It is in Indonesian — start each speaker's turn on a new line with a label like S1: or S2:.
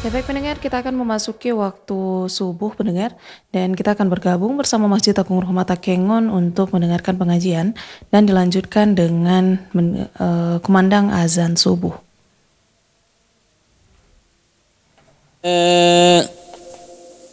S1: Ya baik pendengar, kita akan memasuki waktu subuh pendengar dan kita akan bergabung bersama Masjid Agung Rahmat Kengon untuk mendengarkan pengajian dan dilanjutkan dengan kumandang azan subuh.